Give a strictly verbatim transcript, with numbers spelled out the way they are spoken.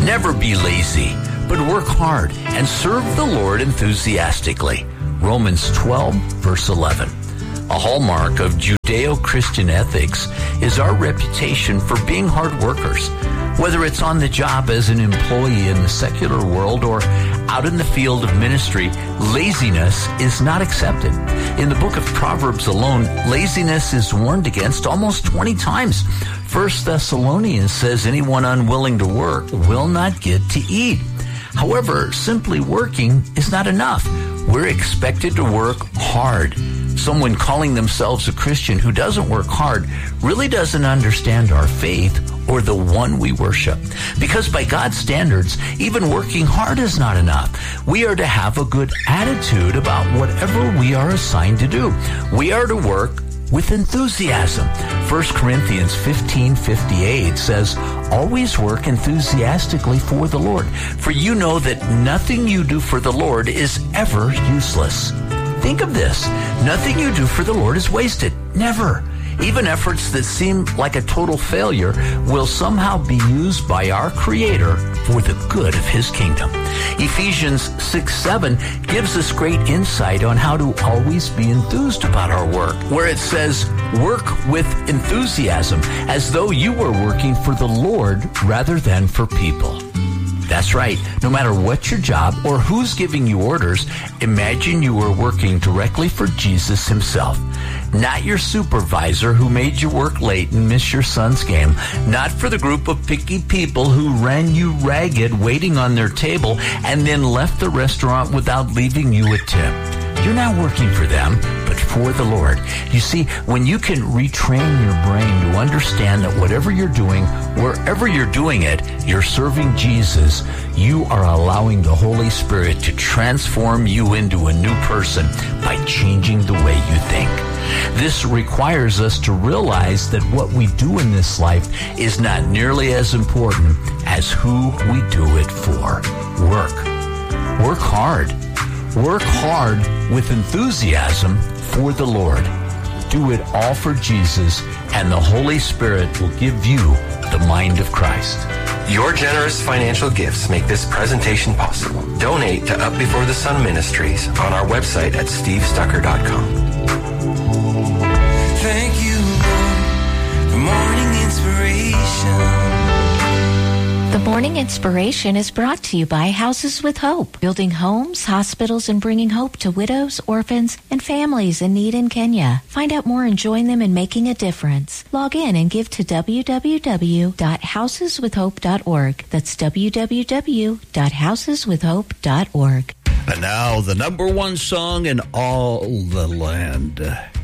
Never be lazy, but work hard and serve the Lord enthusiastically. Romans twelve, verse eleven. A hallmark of Judeo-Christian ethics is our reputation for being hard workers. Whether it's on the job as an employee in the secular world or out in the field of ministry, laziness is not accepted. In the book of Proverbs alone, laziness is warned against almost twenty times. First Thessalonians says anyone unwilling to work will not get to eat. However, simply working is not enough. We're expected to work hard. Someone calling themselves a Christian who doesn't work hard really doesn't understand our faith or the one we worship. Because by God's standards, even working hard is not enough. We are to have a good attitude about whatever we are assigned to do. We are to work with enthusiasm. First Corinthians fifteen fifty-eight says, always work enthusiastically for the Lord, for you know that nothing you do for the Lord is ever useless. Think of this. Nothing you do for the Lord is wasted. Never. Even efforts that seem like a total failure will somehow be used by our Creator for the good of His kingdom. Ephesians six seven gives us great insight on how to always be enthused about our work, where it says, work with enthusiasm, as though you were working for the Lord rather than for people. That's right. No matter what your job or who's giving you orders, imagine you were working directly for Jesus Himself. Not your supervisor who made you work late and miss your son's game. Not for the group of picky people who ran you ragged waiting on their table and then left the restaurant without leaving you a tip. You're not working for them, but for the Lord. You see, when you can retrain your brain to understand that whatever you're doing, wherever you're doing it, you're serving Jesus, you are allowing the Holy Spirit to transform you into a new person by changing the way you think. This requires us to realize that what we do in this life is not nearly as important as who we do it for. Work. Work hard. Work hard with enthusiasm for the Lord. Do it all for Jesus, and the Holy Spirit will give you the mind of Christ. Your generous financial gifts make this presentation possible. Donate to Up Before the Sun Ministries on our website at steve stucker dot com. Thank you, Lord, for morning inspiration. The Morning Inspiration is brought to you by Houses with Hope, building homes, hospitals, and bringing hope to widows, orphans, and families in need in Kenya. Find out more and join them in making a difference. Log in and give to w w w dot houses with hope dot org. That's w w w dot houses with hope dot org. And now the number one song in all the land.